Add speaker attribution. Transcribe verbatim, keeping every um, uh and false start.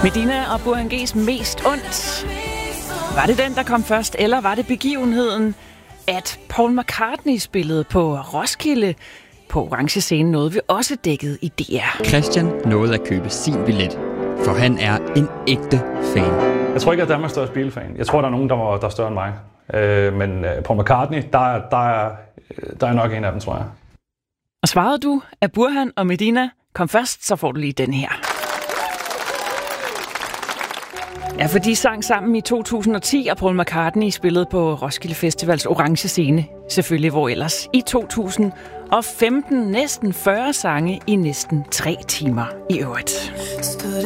Speaker 1: Medina og Burhan G's Mest Ondt. Var det den, der kom først, eller var det begivenheden, at Paul McCartney spillede på Roskilde på Orange Scene, noget vi også dækkede i D R?
Speaker 2: Christian nåede at købe sin billet, for han er en ægte fan.
Speaker 3: Jeg tror ikke, at Danmarks største Beatle-fan. Jeg tror, der er nogen, der, var, der er større end mig. Øh, men Paul McCartney, der, der, er, der er nok en af dem, tror jeg.
Speaker 1: Og svarede du, at Burhan og Medina kom først, så får du lige den her. Ja, for de sang sammen i to tusind og ti, og Paul McCartney spillede på Roskilde Festivals Orange Scene, selvfølgelig hvor ellers, i to tusind og femten næsten fyrre sange i næsten tre timer i øvrigt.